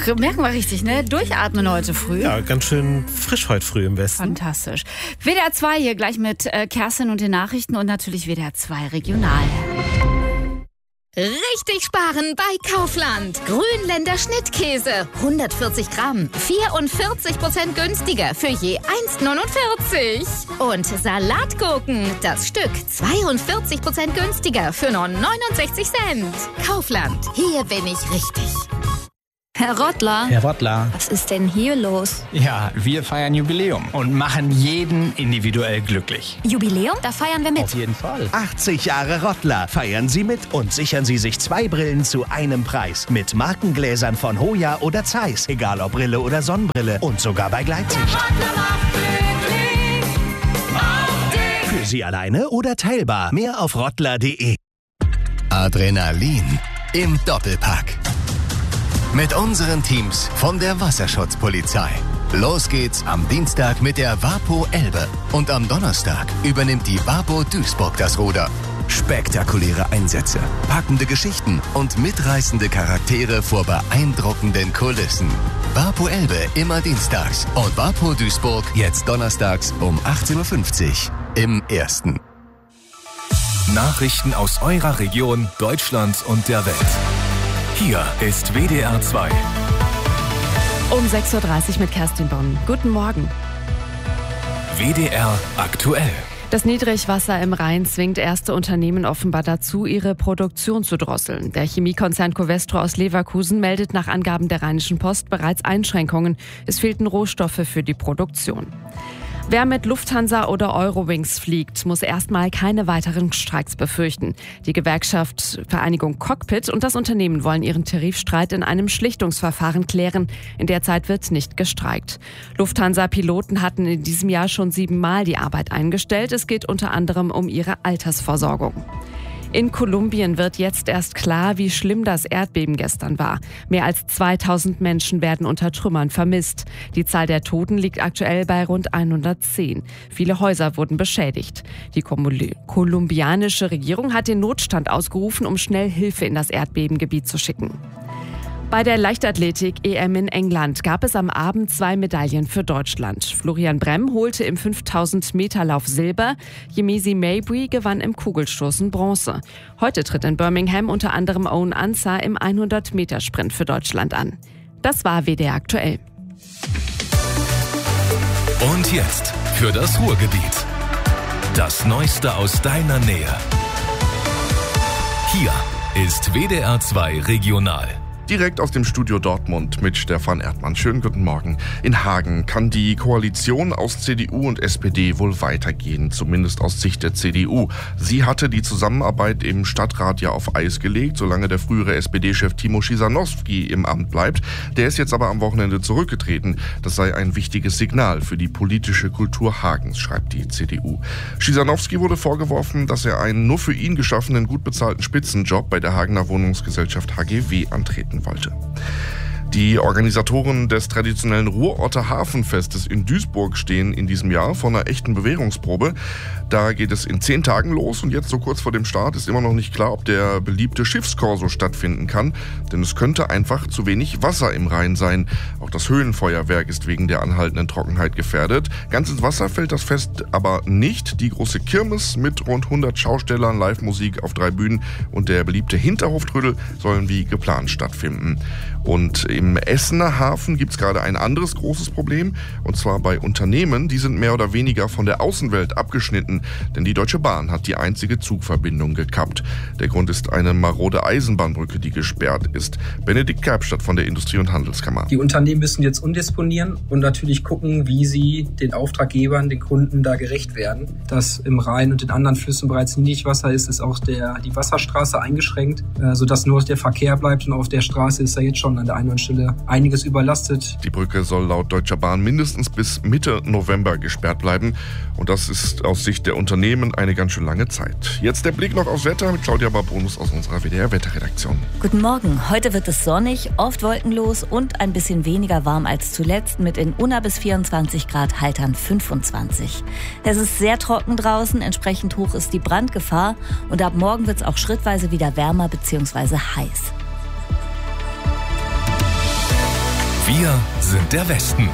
merken wir richtig, ne? Durchatmen heute früh. Ja, ganz schön frisch heute früh im Westen. Fantastisch. WDR 2 hier gleich mit Kerstin und den Nachrichten und natürlich WDR 2 Regional. Richtig sparen bei Kaufland. Grünländer Schnittkäse. 140 Gramm. 44% günstiger für je 1,49. Und Salatgurken. Das Stück 42% günstiger für nur 69 Cent. Kaufland. Hier bin ich richtig. Herr Rottler. Herr Rottler. Was ist denn hier los? Ja, wir feiern Jubiläum und machen jeden individuell glücklich. Jubiläum? Da feiern wir mit. Auf jeden Fall. 80 Jahre Rottler. Feiern Sie mit und sichern Sie sich 2 Brillen zu einem Preis. Mit Markengläsern von Hoya oder Zeiss. Egal ob Brille oder Sonnenbrille. Und sogar bei Gleitsicht. Für Sie alleine oder teilbar. Mehr auf rottler.de. Adrenalin im Doppelpack. Mit unseren Teams von der Wasserschutzpolizei. Los geht's am Dienstag mit der WaPo Elbe. Und am Donnerstag übernimmt die WaPo Duisburg das Ruder. Spektakuläre Einsätze, packende Geschichten und mitreißende Charaktere vor beeindruckenden Kulissen. WaPo Elbe immer dienstags und WaPo Duisburg jetzt donnerstags um 18.50 Uhr im Ersten. Nachrichten aus eurer Region, Deutschland und der Welt. Hier ist WDR 2. Um 6.30 Uhr mit Kerstin Bonn. Guten Morgen. WDR aktuell. Das Niedrigwasser im Rhein zwingt erste Unternehmen offenbar dazu, ihre Produktion zu drosseln. Der Chemiekonzern Covestro aus Leverkusen meldet nach Angaben der Rheinischen Post bereits Einschränkungen. Es fehlten Rohstoffe für die Produktion. Wer mit Lufthansa oder Eurowings fliegt, muss erstmal keine weiteren Streiks befürchten. Die Gewerkschaft Vereinigung Cockpit und das Unternehmen wollen ihren Tarifstreit in einem Schlichtungsverfahren klären. In der Zeit wird nicht gestreikt. Lufthansa-Piloten hatten in diesem Jahr schon 7-mal die Arbeit eingestellt. Es geht unter anderem um ihre Altersversorgung. In Kolumbien wird jetzt erst klar, wie schlimm das Erdbeben gestern war. Mehr als 2000 Menschen werden unter Trümmern vermisst. Die Zahl der Toten liegt aktuell bei rund 110. Viele Häuser wurden beschädigt. Die kolumbianische Regierung hat den Notstand ausgerufen, um schnell Hilfe in das Erdbebengebiet zu schicken. Bei der Leichtathletik-EM in England gab es am Abend 2 Medaillen für Deutschland. Florian Bremm holte im 5000-Meter-Lauf Silber, Yemisi Mabry gewann im Kugelstoßen Bronze. Heute tritt in Birmingham unter anderem Owen Ansah im 100-Meter-Sprint für Deutschland an. Das war WDR aktuell. Und jetzt für das Ruhrgebiet. Das Neueste aus deiner Nähe. Hier ist WDR 2 Regional. Direkt aus dem Studio Dortmund mit Stefan Erdmann. Schönen guten Morgen. In Hagen kann die Koalition aus CDU und SPD wohl weitergehen, zumindest aus Sicht der CDU. Sie hatte die Zusammenarbeit im Stadtrat ja auf Eis gelegt, solange der frühere SPD-Chef Timo Schisanowski im Amt bleibt. Der ist jetzt aber am Wochenende zurückgetreten. Das sei ein wichtiges Signal für die politische Kultur Hagens, schreibt die CDU. Schisanowski wurde vorgeworfen, dass er einen nur für ihn geschaffenen, gut bezahlten Spitzenjob bei der Hagener Wohnungsgesellschaft HGW antreten wollte. Die Organisatoren des traditionellen Ruhrorter Hafenfestes in Duisburg stehen in diesem Jahr vor einer echten Bewährungsprobe. Da geht es in 10 Tagen los und jetzt so kurz vor dem Start ist immer noch nicht klar, ob der beliebte Schiffskorso stattfinden kann, denn es könnte einfach zu wenig Wasser im Rhein sein. Auch das Höhenfeuerwerk ist wegen der anhaltenden Trockenheit gefährdet. Ganz ins Wasser fällt das Fest aber nicht. Die große Kirmes mit rund 100 Schaustellern, Live-Musik auf 3 Bühnen und der beliebte Hinterhoftrödel sollen wie geplant stattfinden. Und im Essener Hafen gibt es gerade ein anderes großes Problem, und zwar bei Unternehmen, die sind mehr oder weniger von der Außenwelt abgeschnitten, denn die Deutsche Bahn hat die einzige Zugverbindung gekappt. Der Grund ist eine marode Eisenbahnbrücke, die gesperrt ist. Benedikt Kerbstadt von der Industrie- und Handelskammer. Die Unternehmen müssen jetzt umdisponieren und natürlich gucken, wie sie den Auftraggebern, den Kunden da gerecht werden. Dass im Rhein und in anderen Flüssen bereits Niedrigwasser ist, ist auch die Wasserstraße eingeschränkt, sodass nur der Verkehr bleibt, und auf der Straße ist ja jetzt schon an der einen oder anderen Stelle einiges überlastet. Die Brücke soll laut Deutscher Bahn mindestens bis Mitte November gesperrt bleiben. Und das ist aus Sicht der Unternehmen eine ganz schön lange Zeit. Jetzt der Blick noch aufs Wetter mit Claudia Barbonus aus unserer WDR-Wetterredaktion. Guten Morgen. Heute wird es sonnig, oft wolkenlos und ein bisschen weniger warm als zuletzt mit in Unna bis 24 Grad, Haltern 25. Es ist sehr trocken draußen, entsprechend hoch ist die Brandgefahr und ab morgen wird es auch schrittweise wieder wärmer bzw. heiß. Wir sind der Westen.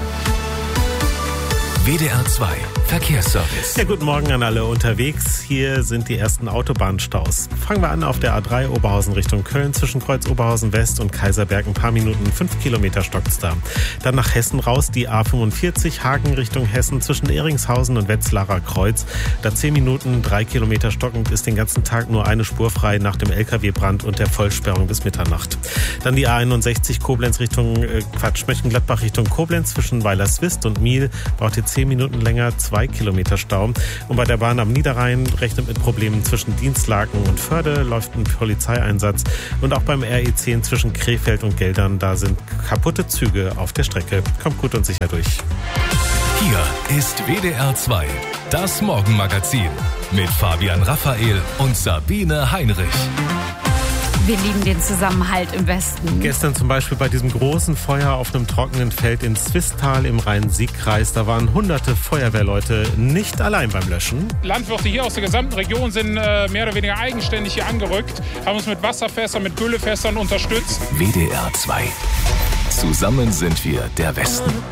WDR 2 Verkehrsservice. Ja, guten Morgen an alle unterwegs. Hier sind die ersten Autobahnstaus. Fangen wir an auf der A3 Oberhausen Richtung Köln. Zwischen Kreuz Oberhausen West und Kaiserberg ein paar Minuten, 5 Kilometer stockt's da. Dann nach Hessen raus die A45 Hagen Richtung Hessen zwischen Ehringshausen und Wetzlarer Kreuz. Da 10 Minuten, 3 Kilometer stockend, ist den ganzen Tag nur eine Spur frei nach dem LKW-Brand und der Vollsperrung bis Mitternacht. Dann die A61 Koblenz Richtung Mönchengladbach Richtung Koblenz zwischen Weilerswist und Miel. Braucht ihr 10 Minuten länger, 2 Kilometer Stau. Und bei der Bahn am Niederrhein rechnet mit Problemen zwischen Dienstlaken und Förde, läuft ein Polizeieinsatz. Und auch beim RE10 zwischen Krefeld und Geldern, da sind kaputte Züge auf der Strecke. Kommt gut und sicher durch. Hier ist WDR 2, das Morgenmagazin mit Fabian Raphael und Sabine Heinrich. Wir lieben den Zusammenhalt im Westen. Gestern zum Beispiel bei diesem großen Feuer auf einem trockenen Feld in Zwistal im Rhein-Sieg-Kreis. Da waren hunderte Feuerwehrleute nicht allein beim Löschen. Landwirte hier aus der gesamten Region sind mehr oder weniger eigenständig hier angerückt, haben uns mit Wasserfässern, mit Güllefässern unterstützt. WDR 2. Zusammen sind wir der Westen.